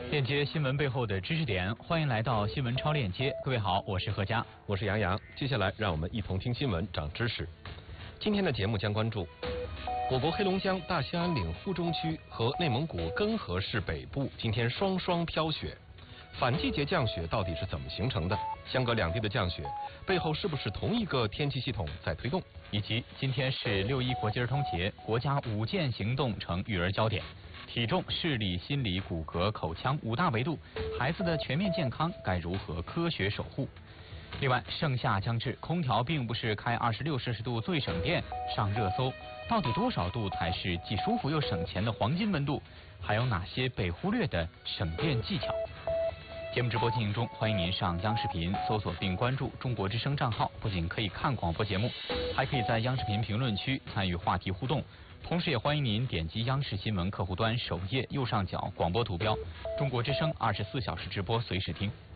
链接新闻背后的知识点，欢迎来到新闻超链接。各位好，我是何佳， 我是杨洋。接下来让我们一同听新闻，长知识。今天的节目将关注我国黑龙江大兴安岭呼中区和内蒙古根河市北部今天双双飘雪。反季节降雪到底是怎么形成的？相隔两地的降雪背后是不是同一个天气系统在推动？ 以及今天是6·1国际儿童节，国家5件行动成育儿焦点。体重、视力、心理、骨骼、口腔5大维度，孩子的全面健康该如何科学守护？另外，盛夏将至，空调并不是开26摄氏度最省电上热搜，到底多少度才是既舒服又省钱的黄金温度？还有哪些被忽略的省电技巧？节目直播进行中，欢迎您上央视频搜索并关注中国之声账号，不仅可以看广播节目，还可以在央视频评论区参与话题互动。同时也欢迎您点击央视新闻客户端首页右上角广播图标，中国之声24小时直播随时听。